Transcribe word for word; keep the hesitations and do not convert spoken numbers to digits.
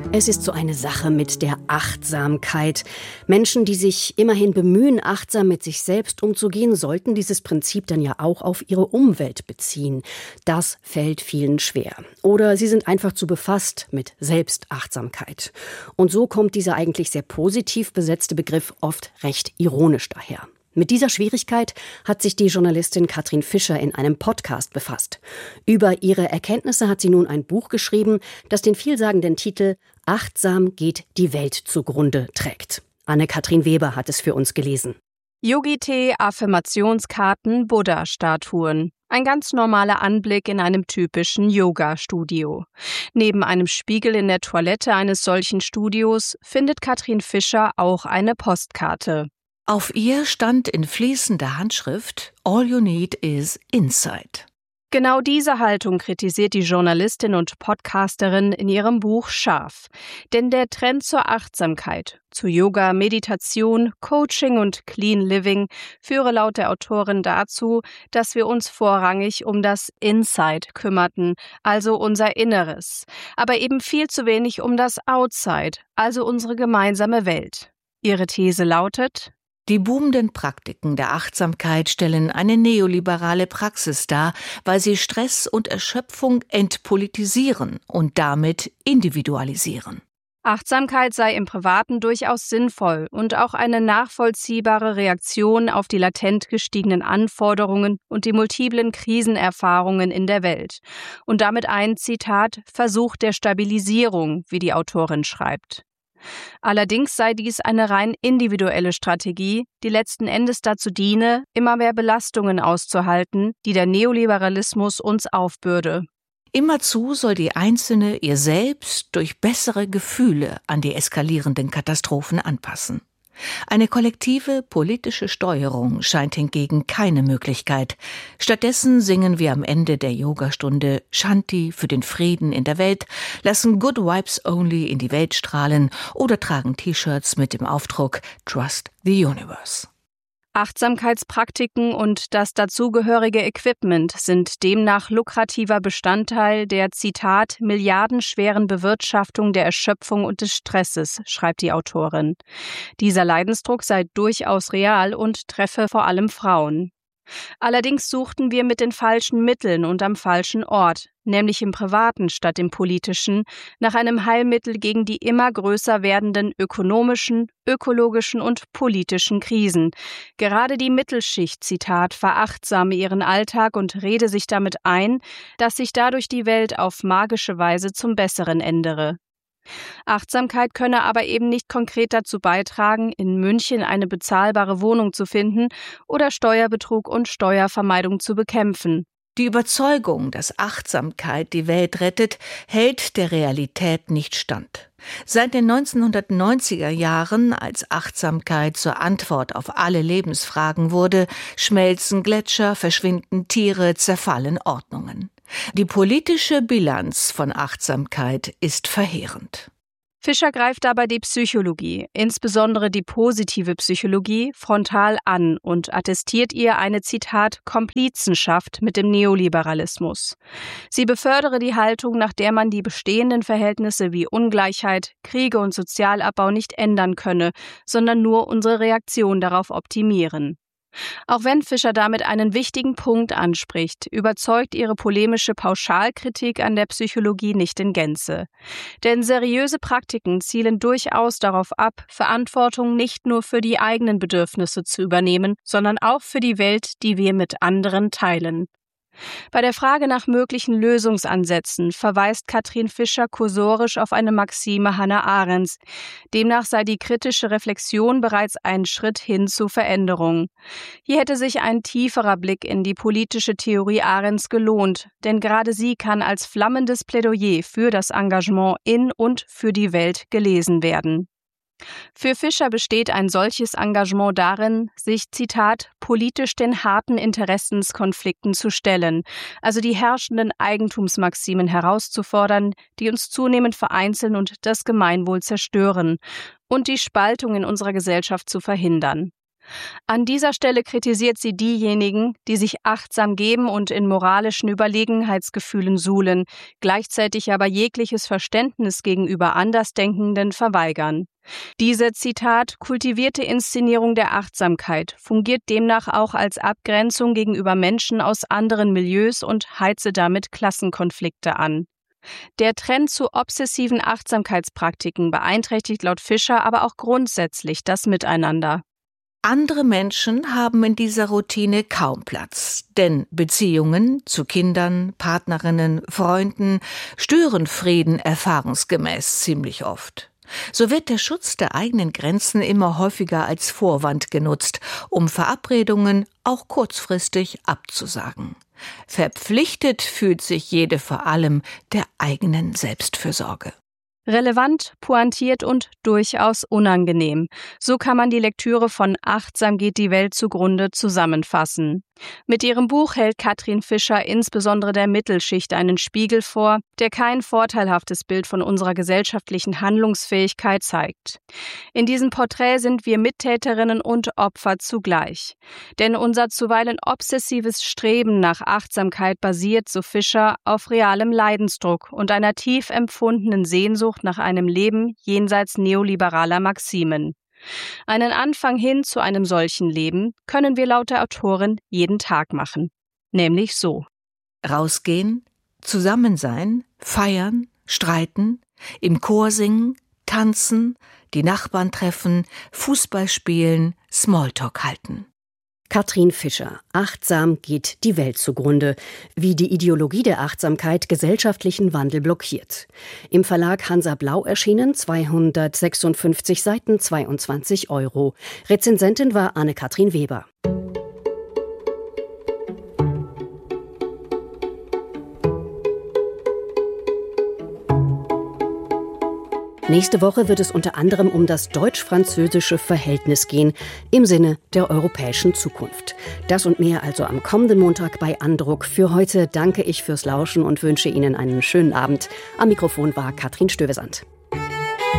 Es ist so eine Sache mit der Achtsamkeit. Menschen, die sich immerhin bemühen, achtsam mit sich selbst umzugehen, sollten dieses Prinzip dann ja auch auf ihre Umwelt beziehen. Das fällt vielen schwer. Oder sie sind einfach zu befasst mit Selbstachtsamkeit. Und so kommt dieser eigentlich sehr positiv besetzte Begriff oft recht ironisch daher. Mit dieser Schwierigkeit hat sich die Journalistin Katrin Fischer in einem Podcast befasst. Über ihre Erkenntnisse hat sie nun ein Buch geschrieben, das den vielsagenden Titel »Achtsam geht die Welt zugrunde« trägt. Anne-Kathrin Weber hat es für uns gelesen. Yogi-Tee, Affirmationskarten, Buddha-Statuen. Ein ganz normaler Anblick in einem typischen Yoga-Studio. Neben einem Spiegel in der Toilette eines solchen Studios findet Katrin Fischer auch eine Postkarte. Auf ihr stand in fließender Handschrift »All you need is inside«. Genau diese Haltung kritisiert die Journalistin und Podcasterin in ihrem Buch scharf. Denn der Trend zur Achtsamkeit, zu Yoga, Meditation, Coaching und Clean Living führe laut der Autorin dazu, dass wir uns vorrangig um das Inside kümmerten, also unser Inneres, aber eben viel zu wenig um das Outside, also unsere gemeinsame Welt. Ihre These lautet: Die boomenden Praktiken der Achtsamkeit stellen eine neoliberale Praxis dar, weil sie Stress und Erschöpfung entpolitisieren und damit individualisieren. Achtsamkeit sei im Privaten durchaus sinnvoll und auch eine nachvollziehbare Reaktion auf die latent gestiegenen Anforderungen und die multiplen Krisenerfahrungen in der Welt. Und damit ein, Zitat, Versuch der Stabilisierung, wie die Autorin schreibt. Allerdings sei dies eine rein individuelle Strategie, die letzten Endes dazu diene, immer mehr Belastungen auszuhalten, die der Neoliberalismus uns aufbürde. Immerzu soll die Einzelne ihr selbst durch bessere Gefühle an die eskalierenden Katastrophen anpassen. Eine kollektive politische Steuerung scheint hingegen keine Möglichkeit. Stattdessen singen wir am Ende der Yogastunde Shanti für den Frieden in der Welt, lassen Good Vibes Only in die Welt strahlen oder tragen T-Shirts mit dem Aufdruck Trust the Universe. Achtsamkeitspraktiken und das dazugehörige Equipment sind demnach lukrativer Bestandteil der, Zitat, milliardenschweren Bewirtschaftung der Erschöpfung und des Stresses, schreibt die Autorin. Dieser Leidensdruck sei durchaus real und treffe vor allem Frauen. Allerdings suchten wir mit den falschen Mitteln und am falschen Ort, nämlich im Privaten statt im Politischen, nach einem Heilmittel gegen die immer größer werdenden ökonomischen, ökologischen und politischen Krisen. Gerade die Mittelschicht, Zitat, verachtsame ihren Alltag und rede sich damit ein, dass sich dadurch die Welt auf magische Weise zum Besseren ändere. Achtsamkeit könne aber eben nicht konkret dazu beitragen, in München eine bezahlbare Wohnung zu finden oder Steuerbetrug und Steuervermeidung zu bekämpfen. Die Überzeugung, dass Achtsamkeit die Welt rettet, hält der Realität nicht stand. Seit den neunzehnhundertneunziger Jahren, als Achtsamkeit zur Antwort auf alle Lebensfragen wurde, schmelzen Gletscher, verschwinden Tiere, zerfallen Ordnungen. Die politische Bilanz von Achtsamkeit ist verheerend. Fischer greift dabei die Psychologie, insbesondere die positive Psychologie, frontal an und attestiert ihr eine, Zitat, Komplizenschaft mit dem Neoliberalismus. Sie befördere die Haltung, nach der man die bestehenden Verhältnisse wie Ungleichheit, Kriege und Sozialabbau nicht ändern könne, sondern nur unsere Reaktion darauf optimieren. Auch wenn Fischer damit einen wichtigen Punkt anspricht, überzeugt ihre polemische Pauschalkritik an der Psychologie nicht in Gänze. Denn seriöse Praktiken zielen durchaus darauf ab, Verantwortung nicht nur für die eigenen Bedürfnisse zu übernehmen, sondern auch für die Welt, die wir mit anderen teilen. Bei der Frage nach möglichen Lösungsansätzen verweist Katrin Fischer kursorisch auf eine Maxime Hannah Arendts. Demnach sei die kritische Reflexion bereits ein Schritt hin zu Veränderung. Hier hätte sich ein tieferer Blick in die politische Theorie Arendts gelohnt, denn gerade sie kann als flammendes Plädoyer für das Engagement in und für die Welt gelesen werden. Für Fischer besteht ein solches Engagement darin, sich, Zitat, politisch den harten Interessenskonflikten zu stellen, also die herrschenden Eigentumsmaximen herauszufordern, die uns zunehmend vereinzeln und das Gemeinwohl zerstören, und die Spaltung in unserer Gesellschaft zu verhindern. An dieser Stelle kritisiert sie diejenigen, die sich achtsam geben und in moralischen Überlegenheitsgefühlen suhlen, gleichzeitig aber jegliches Verständnis gegenüber Andersdenkenden verweigern. Diese, Zitat, kultivierte Inszenierung der Achtsamkeit fungiert demnach auch als Abgrenzung gegenüber Menschen aus anderen Milieus und heize damit Klassenkonflikte an. Der Trend zu obsessiven Achtsamkeitspraktiken beeinträchtigt laut Fischer aber auch grundsätzlich das Miteinander. Andere Menschen haben in dieser Routine kaum Platz, denn Beziehungen zu Kindern, Partnerinnen, Freunden stören Frieden erfahrungsgemäß ziemlich oft. So wird der Schutz der eigenen Grenzen immer häufiger als Vorwand genutzt, um Verabredungen auch kurzfristig abzusagen. Verpflichtet fühlt sich jede vor allem der eigenen Selbstfürsorge. Relevant, pointiert und durchaus unangenehm. So kann man die Lektüre von Achtsam geht die Welt zugrunde zusammenfassen. Mit ihrem Buch hält Katrin Fischer insbesondere der Mittelschicht einen Spiegel vor, der kein vorteilhaftes Bild von unserer gesellschaftlichen Handlungsfähigkeit zeigt. In diesem Porträt sind wir Mittäterinnen und Opfer zugleich. Denn unser zuweilen obsessives Streben nach Achtsamkeit basiert, so Fischer, auf realem Leidensdruck und einer tief empfundenen Sehnsucht nach einem Leben jenseits neoliberaler Maximen. Einen Anfang hin zu einem solchen Leben können wir laut der Autorin jeden Tag machen. Nämlich so. Rausgehen, zusammen sein, feiern, streiten, im Chor singen, tanzen, die Nachbarn treffen, Fußball spielen, Smalltalk halten. Katrin Fischer. Achtsam geht die Welt zugrunde. Wie die Ideologie der Achtsamkeit gesellschaftlichen Wandel blockiert. Im Verlag Hansa Blau erschienen, zweihundertsechsundfünfzig Seiten, zweiundzwanzig Euro. Rezensentin war Anne-Kathrin Weber. Nächste Woche wird es unter anderem um das deutsch-französische Verhältnis gehen, im Sinne der europäischen Zukunft. Das und mehr also am kommenden Montag bei Andruck. Für heute danke ich fürs Lauschen und wünsche Ihnen einen schönen Abend. Am Mikrofon war Katrin Stövesand.